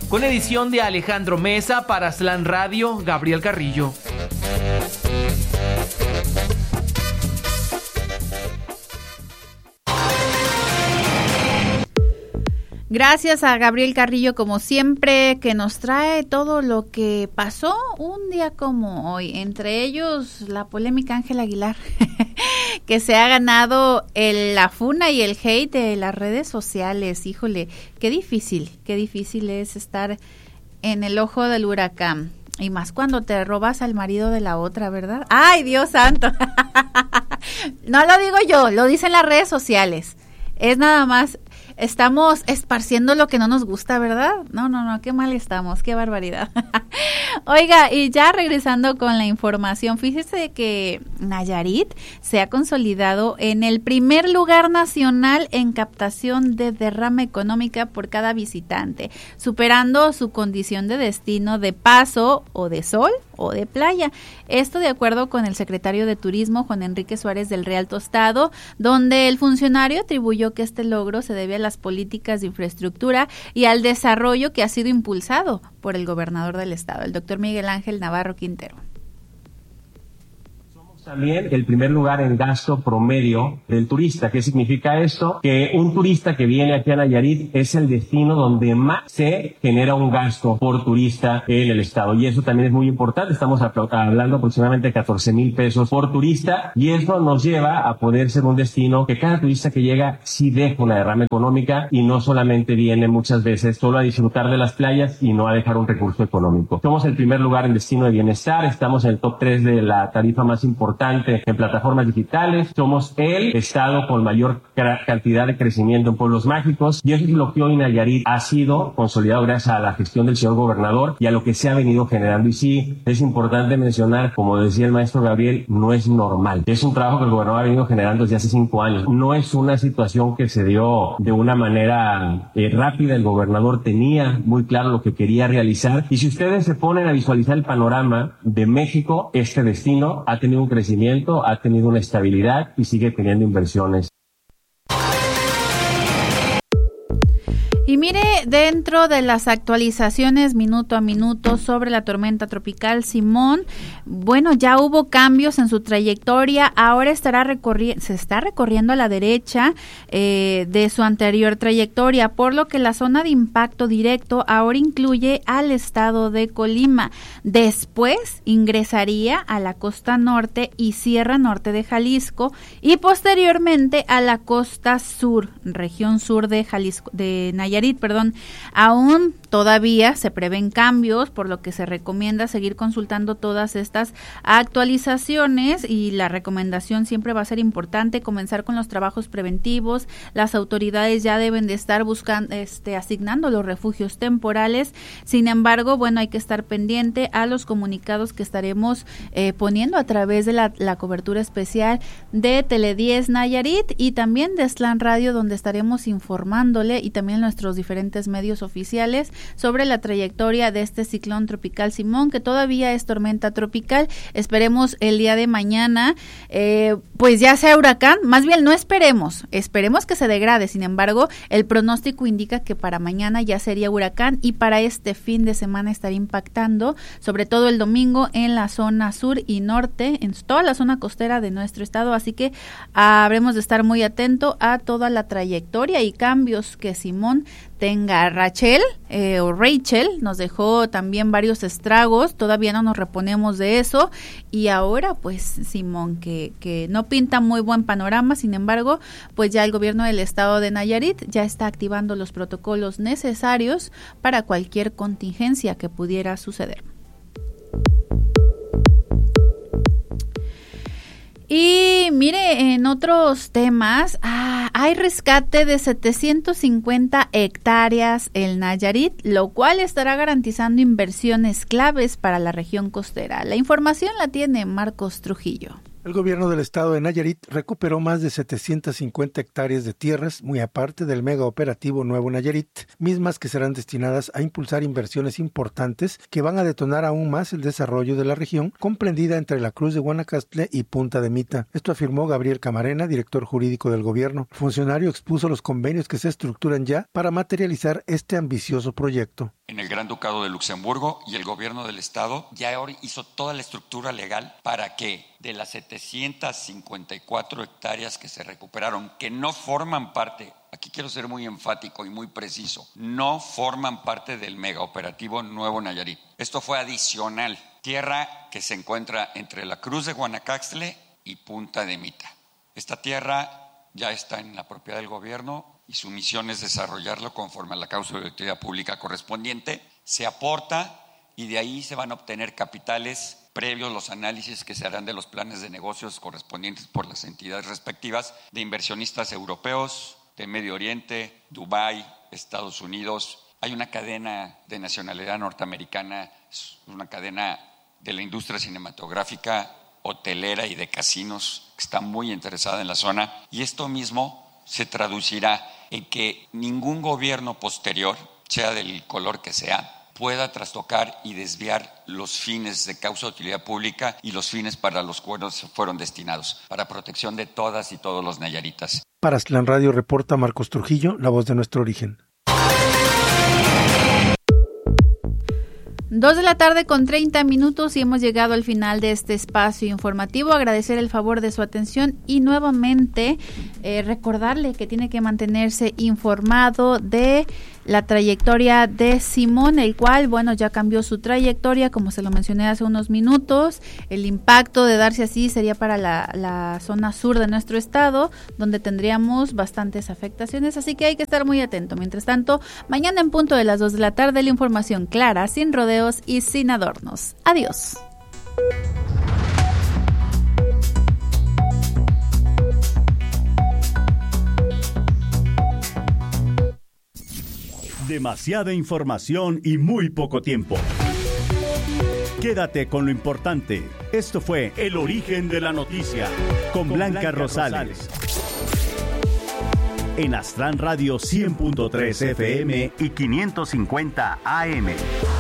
con edición de Alejandro Mesa. Para Slam Radio, Gabriel Carrillo. Gracias a Gabriel Carrillo, como siempre, que nos trae todo lo que pasó un día como hoy. Entre ellos, la polémica Ángel Aguilar, que se ha ganado la funa y el hate de las redes sociales. Híjole, qué difícil es estar en el ojo del huracán. Y más cuando te robas al marido de la otra, ¿verdad? ¡Ay, Dios santo! No lo digo yo, lo dicen las redes sociales. Es nada más, estamos esparciendo lo que no nos gusta, ¿verdad? No, qué mal estamos, qué barbaridad. Oiga, y ya regresando con la información, fíjese que Nayarit se ha consolidado en el primer lugar nacional en captación de derrama económica por cada visitante, superando su condición de destino de paso o de sol o de playa. Esto de acuerdo con el secretario de Turismo, Juan Enrique Suárez del Real Tostado, donde el funcionario atribuyó que este logro se debe a las políticas de infraestructura y al desarrollo que ha sido impulsado por el gobernador del estado, el doctor Miguel Ángel Navarro Quintero. También el primer lugar en gasto promedio del turista. ¿Qué significa esto? Que un turista que viene aquí a Nayarit es el destino donde más se genera un gasto por turista en el estado. Y eso también es muy importante. Estamos hablando aproximadamente de 14,000 pesos por turista. Y eso nos lleva a poder ser un destino que cada turista que llega sí deja una derrama económica y no solamente viene muchas veces solo a disfrutar de las playas y no a dejar un recurso económico. Somos el primer lugar en destino de bienestar. Estamos en el top 3 de la tarifa más importante en plataformas digitales. Somos el estado con mayor cantidad de crecimiento en pueblos mágicos, y eso es lo que hoy Nayarit ha sido consolidado gracias a la gestión del señor gobernador y a lo que se ha venido generando. Y sí, es importante mencionar, como decía el maestro Gabriel, no es normal. Es un trabajo que el gobernador ha venido generando desde hace 5 años. No es una situación que se dio de una manera rápida. El gobernador tenía muy claro lo que quería realizar. Y si ustedes se ponen a visualizar el panorama de México, este destino ha tenido un crecimiento, ha tenido una estabilidad y sigue teniendo inversiones. Y mire, dentro de las actualizaciones minuto a minuto sobre la tormenta tropical Simón, bueno, ya hubo cambios en su trayectoria. Ahora se está recorriendo a la derecha de su anterior trayectoria, por lo que la zona de impacto directo ahora incluye al estado de Colima. Después ingresaría a la costa norte y sierra norte de Jalisco, y posteriormente a la costa sur, región sur de Jalisco, de Nayarit. Aún todavía se prevén cambios, por lo que se recomienda seguir consultando todas estas actualizaciones, y la recomendación siempre va a ser importante comenzar con los trabajos preventivos. Las autoridades ya deben de estar buscando, asignando los refugios temporales. Sin embargo, bueno, hay que estar pendiente a los comunicados que estaremos poniendo a través de la cobertura especial de Tele10 Nayarit y también de Slam Radio, donde estaremos informándole, y también nuestros diferentes medios oficiales, sobre la trayectoria de este ciclón tropical Simón, que todavía es tormenta tropical. Esperemos el día de mañana pues ya sea huracán. Más bien no esperemos que se degrade. Sin embargo, el pronóstico indica que para mañana ya sería huracán, y para este fin de semana estaría impactando sobre todo el domingo en la zona sur y norte, en toda la zona costera de nuestro estado. Así que habremos de estar muy atento a toda la trayectoria y cambios que Simón tenga. Rachel nos dejó también varios estragos, todavía no nos reponemos de eso, y ahora pues Simón que no pinta muy buen panorama. Sin embargo, pues ya el gobierno del estado de Nayarit ya está activando los protocolos necesarios para cualquier contingencia que pudiera suceder. Y mire, en otros temas, hay rescate de 750 hectáreas en Nayarit, lo cual estará garantizando inversiones claves para la región costera. La información la tiene Marcos Trujillo. El gobierno del estado de Nayarit recuperó más de 750 hectáreas de tierras, muy aparte del mega operativo Nuevo Nayarit, mismas que serán destinadas a impulsar inversiones importantes que van a detonar aún más el desarrollo de la región, comprendida entre la Cruz de Guanacaste y Punta de Mita. Esto afirmó Gabriel Camarena, director jurídico del gobierno. El funcionario expuso los convenios que se estructuran ya para materializar este ambicioso proyecto. en el Gran Ducado de Luxemburgo, y el gobierno del estado ya hizo toda la estructura legal para que de las 754 hectáreas que se recuperaron, que no forman parte, aquí quiero ser muy enfático y muy preciso, no forman parte del megaoperativo Nuevo Nayarit. Esto fue adicional, tierra que se encuentra entre la Cruz de Guanacaxtle y Punta de Mita. Esta tierra ya está en la propiedad del gobierno y su misión es desarrollarlo conforme a la cláusula de utilidad pública correspondiente. Se aporta y de ahí se van a obtener capitales previos los análisis que se harán de los planes de negocios correspondientes por las entidades respectivas de inversionistas europeos, de Medio Oriente, Dubái, Estados Unidos. Hay una cadena de nacionalidad norteamericana, es una cadena de la industria cinematográfica, hotelera y de casinos que está muy interesada en la zona, y esto mismo se traducirá en que ningún gobierno posterior, sea del color que sea, pueda trastocar y desviar los fines de causa de utilidad pública y los fines para los cuales fueron destinados, para protección de todas y todos los nayaritas. Para Aztlán Radio reporta Marcos Trujillo, la voz de nuestro origen. 2:30 p.m. y hemos llegado al final de este espacio informativo. Agradecer el favor de su atención y nuevamente recordarle que tiene que mantenerse informado de la trayectoria de Simón, el cual, bueno, ya cambió su trayectoria, como se lo mencioné hace unos minutos. El impacto de darse así sería para la zona sur de nuestro estado, donde tendríamos bastantes afectaciones, así que hay que estar muy atento. Mientras tanto, mañana en punto de las 2 p.m, la información clara, sin rodeos y sin adornos. Adiós. Demasiada información y muy poco tiempo. Quédate con lo importante. Esto fue El Origen de la Noticia con Blanca Rosales. En Aztlán Radio 100.3 FM y 550 AM.